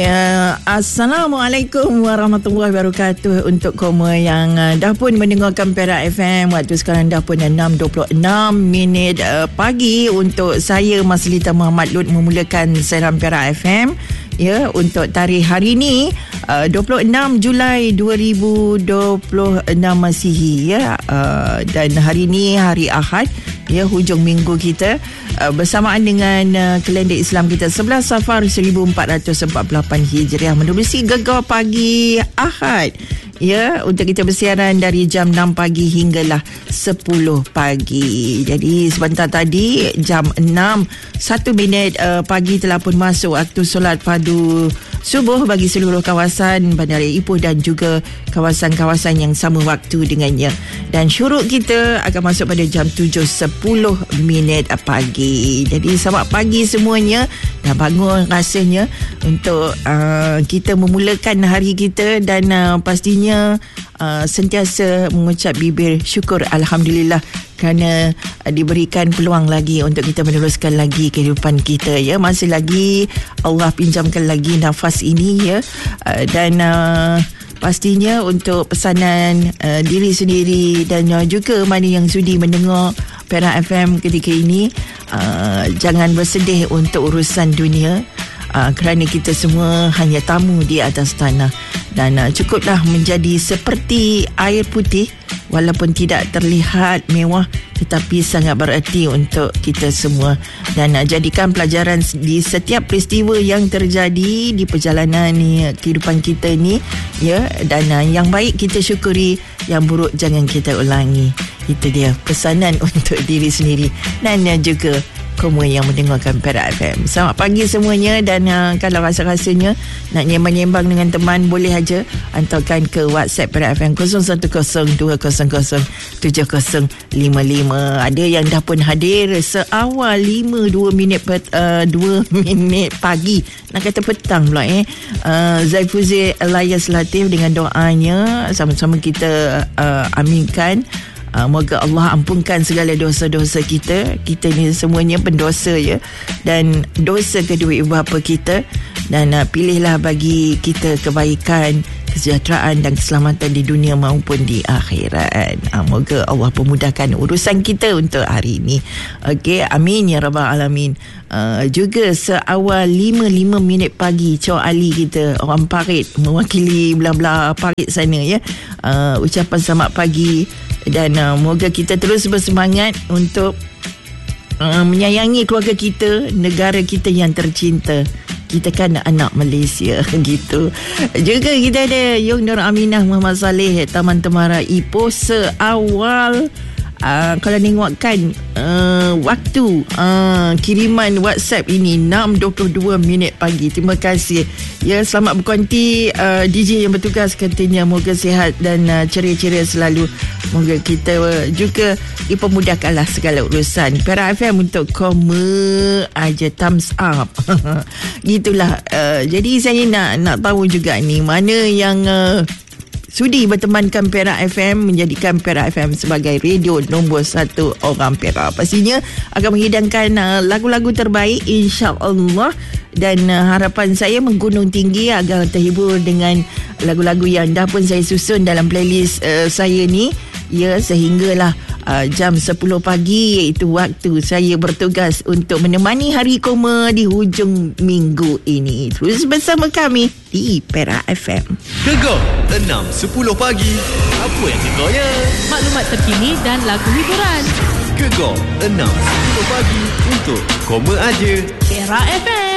Assalamualaikum warahmatullahi wabarakatuh. Untuk koma yang dah pun mendengarkan Perak FM, waktu sekarang dah pun 6.26 pagi. Untuk saya Maslita Muhammad Lut memulakan siaran Perak FM untuk tarikh hari ini 26 Julai 2026 Masihi dan hari ini hari Ahad, hujung minggu kita, bersamaan dengan kalender Islam kita 11 Safar 1448 Hijriah, menerusi gegar pagi Ahad untuk kita bersiaran dari jam 6 pagi hinggalah 10 pagi. Jadi sebentar tadi jam 6 1 minit pagi telah pun masuk waktu solat padu subuh bagi seluruh kawasan Bandar Ipoh dan juga kawasan-kawasan yang sama waktu dengannya. Dan syuruk kita akan masuk pada jam 7.10 minit pagi. Jadi selamat pagi semuanya. Dah bangun rasanya untuk kita memulakan hari kita, dan pastinya sentiasa mengucap bibir syukur Alhamdulillah kerana diberikan peluang lagi untuk kita meneruskan lagi kehidupan kita. Masih lagi Allah pinjamkan lagi nafas ini dan pastinya untuk pesanan diri sendiri dan juga mana yang sudi mendengar Perak FM ketika ini, jangan bersedih untuk urusan dunia, kerana kita semua hanya tamu di atas tanah, dan cukuplah menjadi seperti air putih, walaupun tidak terlihat mewah tetapi sangat bererti untuk kita semua. Dan jadikan pelajaran di setiap peristiwa yang terjadi di perjalanan kehidupan kita ni, dan yang baik kita syukuri, yang buruk jangan kita ulangi. Itu dia pesanan untuk diri sendiri dan juga kamu yang mendengarkan Perak FM. Selamat pagi semuanya. Dan kalau rasa-rasanya nak nyembang-nyembang dengan teman, boleh aja hantarkan ke WhatsApp Perak FM 0120007055. Ada yang dah pun hadir seawal 2 minit pagi, nak kata petang pula Zaifuzi Elias Latif dengan doanya sama-sama kita aminkan. Moga Allah ampunkan segala dosa-dosa kita. Kita ni semuanya pendosa dan dosa kedua ibu bapa kita, dan pilihlah bagi kita kebaikan, kesejahteraan dan keselamatan di dunia maupun di akhirat. Moga Allah pemudahkan urusan kita untuk hari ini. Okey, amin ya rabbal alamin. Juga seawal 5 minit pagi, Cok Ali kita, orang Parit, mewakili belah-belah Parit sana ucapan selamat pagi, dan moga kita terus bersemangat untuk menyayangi keluarga kita, negara kita yang tercinta. Kita kan anak Malaysia gitu. Juga kita ada Yung Nur Aminah Muhammad Saleh, Taman Temara Ipoh, seawal kalau tengokkan waktu kiriman WhatsApp ini 6.22 minit pagi. Terima kasih selamat berkonti DJ yang bertugas, katanya moga sihat dan ceria-ceria selalu. Moga kita juga dipermudahkanlah segala urusan. Perak FM untuk koma aja, thumbs up. Gitulah. Jadi saya nak tahu juga ni, mana yang sudi bertemankan Perak FM, menjadikan Perak FM sebagai radio nombor 1 orang Perak. Pastinya akan menghidangkan lagu-lagu terbaik, insya-Allah. Dan harapan saya menggunung tinggi agar terhibur dengan lagu-lagu yang dah pun saya susun dalam playlist saya ni, sehinggalah jam 10 pagi, iaitu waktu saya bertugas untuk menemani hari koma di hujung minggu ini. Terus bersama kami di Perak FM. Gegar 6.10 pagi. Apa yang gegarnya? Maklumat terkini dan lagu hiburan. Gegar 6.10 pagi untuk koma aja. Perak FM.